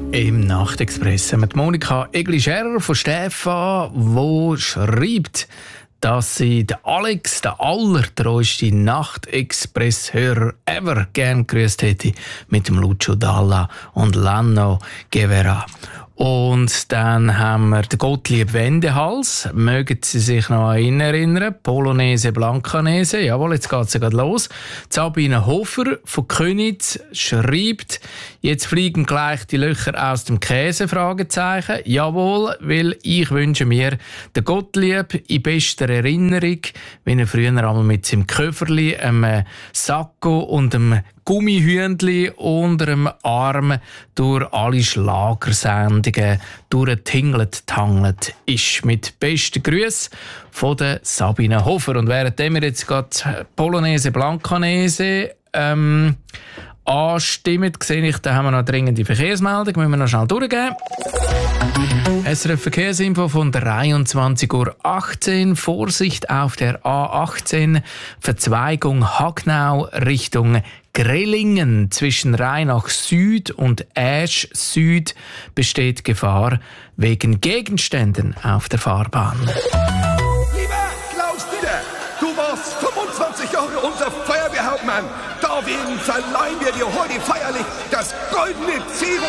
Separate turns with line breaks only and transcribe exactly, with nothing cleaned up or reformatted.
Im Nachtexpress haben wir die Monika Egli-Scherer von Stefan, die schreibt, dass sie den Alex, den allertreuesten Nachtexpress-Hörer ever gern grüßt hätte mit dem Lucio Dalla und Lano Guevara. Und dann haben wir den Gottlieb Wendehals. Mögen Sie sich noch an ihn erinnern? Polonaise Blancanese. Jawohl, jetzt geht es ja gerade los. Sabine Hofer von Königs schreibt, jetzt fliegen gleich die Löcher aus dem Käse? Fragezeichen. Jawohl, weil ich wünsche mir den Gottlieb in bester Erinnerung, wie er früher einmal mit seinem Köfferli, einem Sakko und einem Gummihündli unter dem Arm durch alle Schlagersendungen durchgetingelt, tangelt ist. Mit besten Grüßen von der Sabine Hofer. Und während wir jetzt gerade Polonaise Blancanese ähm, anstimmen, sehe ich, da haben wir noch dringende Verkehrsmeldung, müssen wir noch schnell durchgehen. S R F Verkehrsinfo von dreiundzwanzig Uhr achtzehn. Vorsicht auf der A achtzehn, Verzweigung Hagnau Richtung Grellingen. Zwischen Rheinach Süd und Asch Süd besteht Gefahr wegen Gegenständen auf der Fahrbahn.
Lieber Klaus Dieter, du warst fünfundzwanzig Jahre unser Feuerwehrhauptmann. Deswegen verleihen wir dir heute feierlich das goldene Zero